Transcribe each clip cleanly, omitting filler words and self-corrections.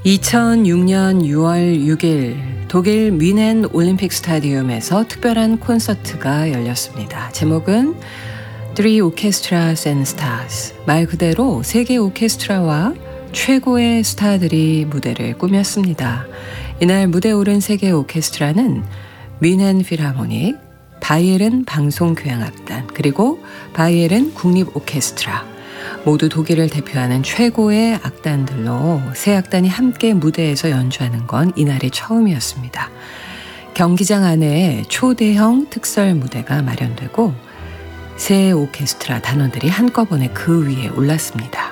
2006년 6월 6일 독일 뮌헨 올림픽 스타디움에서 특별한 콘서트가 열렸습니다. 제목은 Three Orchestras and Stars. 말 그대로 세계 오케스트라와 최고의 스타들이 무대를 꾸몄습니다. 이날 무대에 오른 세계 오케스트라는 뮌헨 필하모닉, 바이에른 방송교향악단, 그리고 바이에른 국립 오케스트라. 모두 독일을 대표하는 최고의 악단들로 세 악단이 함께 무대에서 연주하는 건 이날이 처음이었습니다. 경기장 안에 초대형 특설 무대가 마련되고 세 오케스트라 단원들이 한꺼번에 그 위에 올랐습니다.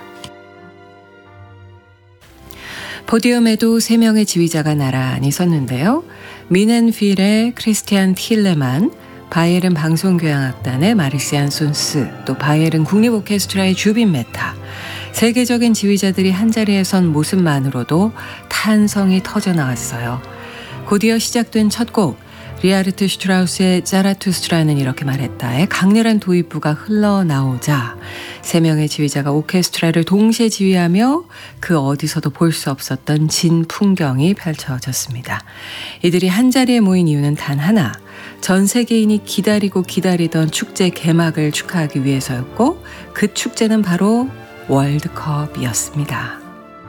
포디움에도 3명의 지휘자가 나란히 섰는데요. 뮌헨 필의 크리스티안 틸레만, 바이에른 방송교향악단의 마르시안 손스, 또 바이에른 국립 오케스트라의 주빈 메타. 세계적인 지휘자들이 한자리에 선 모습만으로도 탄성이 터져 나왔어요. 곧이어 시작된 첫 곡, 리하르트 슈트라우스의 자라투스트라는 이렇게 말했다에 강렬한 도입부가 흘러나오자 3명의 지휘자가 오케스트라를 동시에 지휘하며 그 어디서도 볼 수 없었던 진 풍경이 펼쳐졌습니다. 이들이 한자리에 모인 이유는 단 하나, 전 세계인이 기다리던 축제 개막을 축하하기 위해서였고 그 축제는 바로 월드컵이었습니다.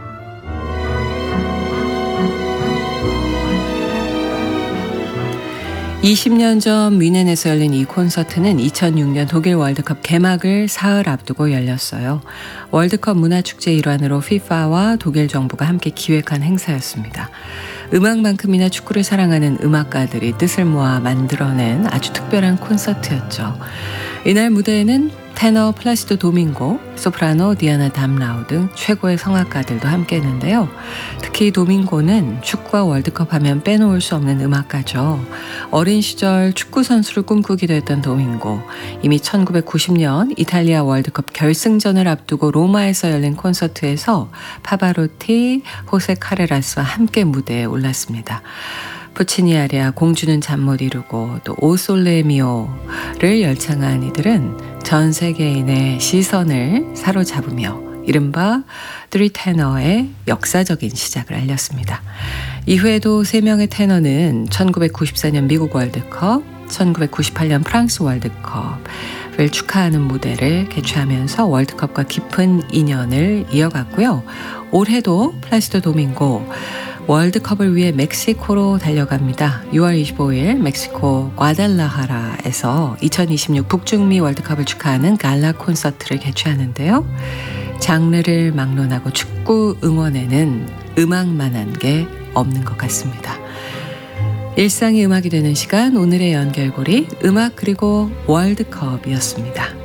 20년 전 뮌헨에서 열린 이 콘서트는 2006년 독일 월드컵 개막을 사흘 앞두고 열렸어요. 월드컵 문화축제 일환으로 FIFA와 독일 정부가 함께 기획한 행사였습니다. 음악만큼이나 축구를 사랑하는 음악가들이 뜻을 모아 만들어낸 아주 특별한 콘서트였죠. 이날 무대에는 테너 플라시도 도밍고, 소프라노 디아나 담라우 등 최고의 성악가들도 함께 했는데요. 특히 도밍고는 축구와 월드컵 하면 빼놓을 수 없는 음악가죠. 어린 시절 축구 선수를 꿈꾸기도 했던 도밍고, 이미 1990년 이탈리아 월드컵 결승전을 앞두고 로마에서 열린 콘서트에서 파바로티, 호세 카레라스와 함께 무대에 올랐습니다. 푸치니 아리아 공주는 잠 못 이루고 또 오솔레미오를 열창한 이들은 전 세계인의 시선을 사로잡으며 이른바 Three 테너의 역사적인 시작을 알렸습니다. 이후에도 3명의 테너는 1994년 미국 월드컵, 1998년 프랑스 월드컵을 축하하는 무대를 개최하면서 월드컵과 깊은 인연을 이어갔고요. 올해도 플라시도 도밍고 월드컵을 위해 멕시코로 달려갑니다. 6월 25일 멕시코 과달라하라에서 2026 북중미 월드컵을 축하하는 갈라 콘서트를 개최하는데요. 장르를 막론하고 축구 응원에는 음악만한 게 없는 것 같습니다. 일상이 음악이 되는 시간, 오늘의 연결고리 음악 그리고 월드컵이었습니다.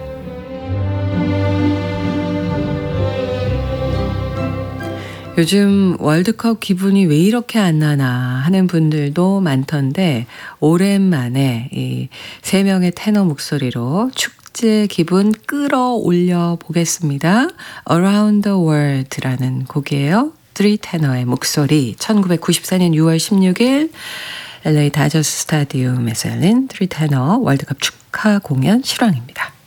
요즘 월드컵 기분이 왜 이렇게 안 나나 하는 분들도 많던데 오랜만에 이 3명의 테너 목소리로 축제 기분 끌어올려 보겠습니다. Around the World라는 곡이에요. Three 테너의 목소리, 1994년 6월 16일 LA 다저스 스타디움에서 열린 Three 테너 월드컵 축하 공연 실황입니다.